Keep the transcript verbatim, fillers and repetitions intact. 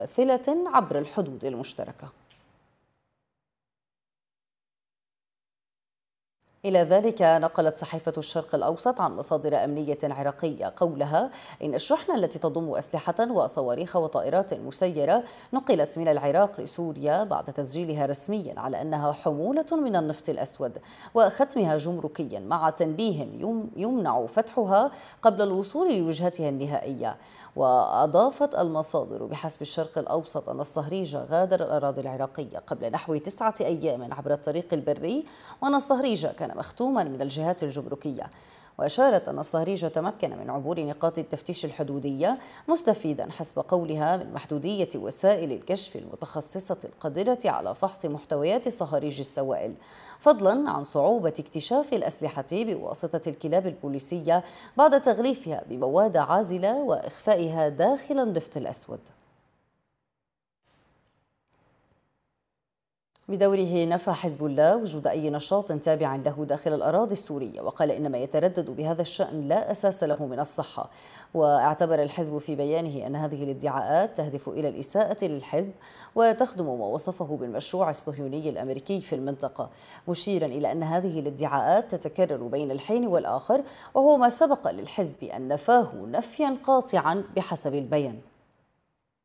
مماثلة عبر الحدود المشتركة. إلى ذلك نقلت صحيفة الشرق الأوسط عن مصادر أمنية عراقية قولها إن الشحنة التي تضم أسلحة وصواريخ وطائرات مسيرة نقلت من العراق لسوريا بعد تسجيلها رسميا على أنها حمولة من النفط الأسود وختمها جمركيا مع تنبيه يمنع فتحها قبل الوصول لوجهتها النهائية. وأضافت المصادر بحسب الشرق الأوسط أن الصهريج غادر الأراضي العراقية قبل نحو تسعة أيام عبر الطريق البري، وأن الصهريج كان مختوما من الجهات الجمركية. وأشارت أن الصهريج تمكن من عبور نقاط التفتيش الحدودية، مستفيدا حسب قولها من محدودية وسائل الكشف المتخصصة القادرة على فحص محتويات صهاريج السوائل، فضلا عن صعوبة اكتشاف الأسلحة بواسطة الكلاب البوليسية بعد تغليفها بمواد عازلة وإخفائها داخل النفط الأسود. بدوره نفى حزب الله وجود أي نشاط تابع له داخل الأراضي السورية، وقال إن ما يتردد بهذا الشأن لا أساس له من الصحة. واعتبر الحزب في بيانه أن هذه الادعاءات تهدف إلى الإساءة للحزب وتخدم ما وصفه بالمشروع الصهيوني الأمريكي في المنطقة، مشيرا إلى أن هذه الادعاءات تتكرر بين الحين والآخر، وهو ما سبق للحزب أن نفاه نفيا قاطعا بحسب البيان.